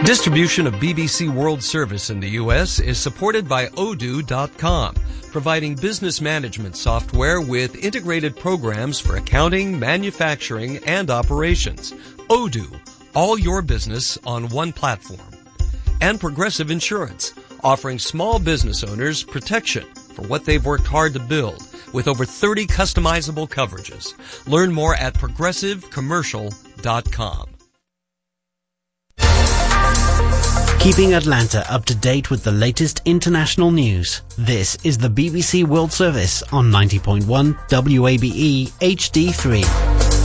Distribution of BBC World Service in the U.S. is supported by Odoo.com, providing business management software with integrated programs for accounting, manufacturing, and operations. Odoo, all your business on one platform. And Progressive Insurance, offering small business owners protection for what they've worked hard to build, with over 30 customizable coverages. Learn more at progressivecommercial.com. Keeping Atlanta up to date with the latest international news. This is the BBC World Service on 90.1 WABE HD3.